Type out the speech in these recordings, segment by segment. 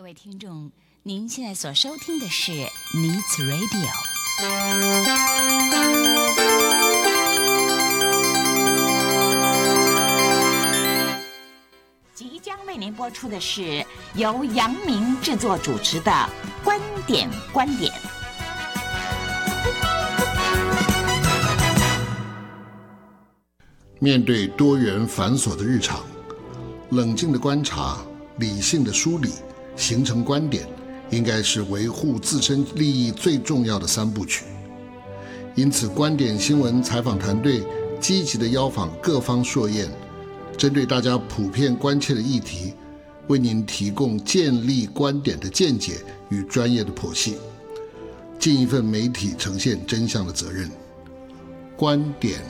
各位听众，您现在所收听的是 Needs Radio。即将为您播出的是由杨明制作主持的《观点》。 面对多元繁琐的日常，冷静的观察，理性的梳理，形成观点，应该是维护自身利益最重要的三部曲。因此，观点新闻采访团队积极地邀访各方硕彦，针对大家普遍关切的议题，为您提供建立观点的见解与专业的剖析，尽一份媒体呈现真相的责任。观点。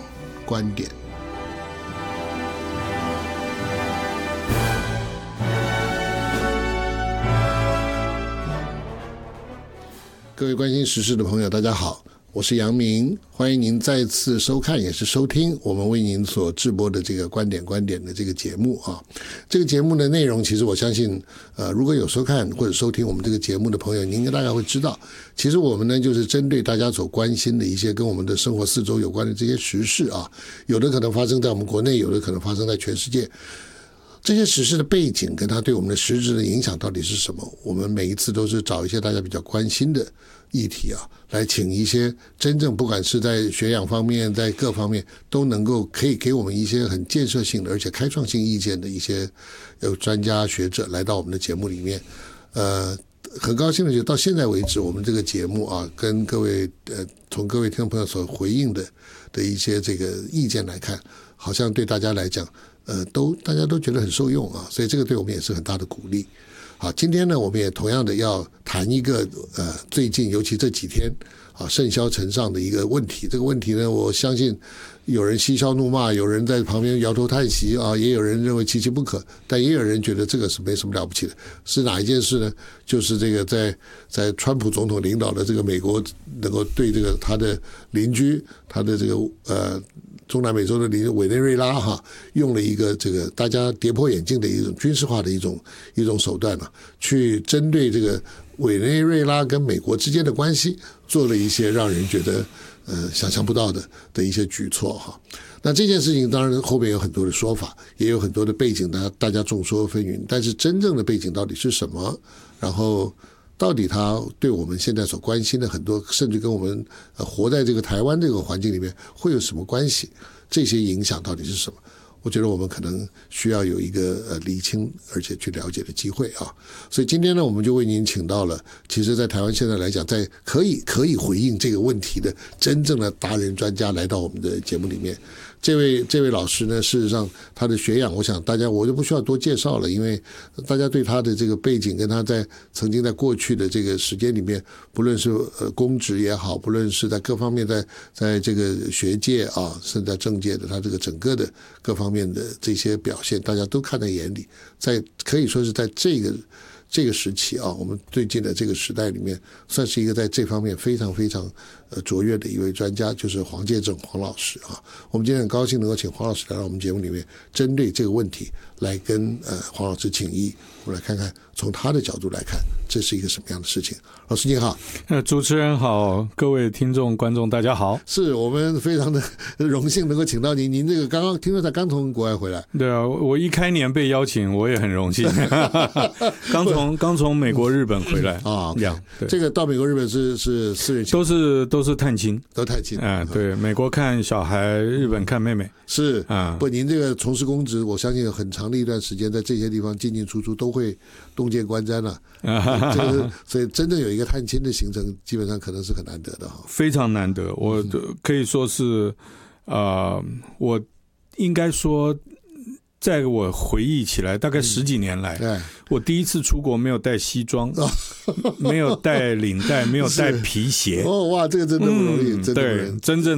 各位关心时事的朋友，大家好，我是杨明，欢迎您再次收看也是收听我们为您所制播的这个观点的这个节目啊。这个节目的内容，其实我相信，如果有收看或者收听我们这个节目的朋友，您应该大概会知道，其实我们呢就是针对大家所关心的一些跟我们的生活四周有关的这些时事啊，有的可能发生在我们国内，有的可能发生在全世界。这些时事的背景跟它对我们的实质的影响到底是什么？我们每一次都是找一些大家比较关心的议题啊，来请一些真正不管是在学养方面，在各方面都能够可以给我们一些很建设性的而且开创性意见的一些有专家学者来到我们的节目里面。很高兴的就到现在为止，我们这个节目啊，跟各位从各位听众朋友所回应的一些这个意见来看，好像对大家来讲大家都觉得很受用啊，所以这个对我们也是很大的鼓励。好，今天呢，我们也同样的要谈一个最近尤其这几天啊甚嚣尘上的一个问题。这个问题呢，我相信有人嬉笑怒骂，有人在旁边摇头叹息啊，也有人认为其不可，但也有人觉得这个是没什么了不起的。是哪一件事呢？就是这个在川普总统领导的这个美国能够对这个他的邻居，他的这个中南美洲的委内瑞拉用了一个这个大家跌破眼镜的一种军事化的一种手段去针对这个委内瑞拉跟美国之间的关系做了一些让人觉得想象不到的一些举措那这件事情当然后面有很多的说法，也有很多的背景，大家众说纷纭，但是真正的背景到底是什么？然后到底它对我们现在所关心的很多，甚至跟我们活在这个台湾这个环境里面会有什么关系？这些影响到底是什么？我觉得我们可能需要有一个厘清而且去了解的机会啊。所以今天呢，我们就为您请到了，其实在台湾现在来讲，在可以回应这个问题的真正的达人专家来到我们的节目里面。这位老师呢，事实上他的学养，我想我就不需要多介绍了，因为大家对他的这个背景跟他曾经在过去的这个时间里面，不论是公职也好，不论是在各方面在这个学界啊，甚至在政界的他这个整个的各方面的这些表现，大家都看在眼里，可以说是在这个时期啊，我们最近的这个时代里面，算是一个在这方面非常非常卓越的一位专家，就是黄介正黄老师啊。我们今天很高兴能够请黄老师来到我们节目里面，针对这个问题来跟黄老师请益，我们来看看从他的角度来看，这是一个什么样的事情。老师你好。 主持人好，各位听众观众大家好。是我们非常的荣幸能够请到您这个听说他刚从国外回来。 对啊，我一开年被邀请，我也很荣幸。刚从美国日本回来啊。这个到美国日本是私人行， 都是探亲， 都探亲对，美国看小孩，日本看妹妹。 是不，您这个从事公职，我相信有很长的一段时间在这些地方进进出出都会洞见观瞻了。所以真正有一个探亲的行程，基本上可能是很难得的非常难得。我可以说是我应该说在我回忆起来大概10几年来，我第一次出国没有带西装，没有带领带，没有带皮鞋。 哇，这个真的不容易， 对，真正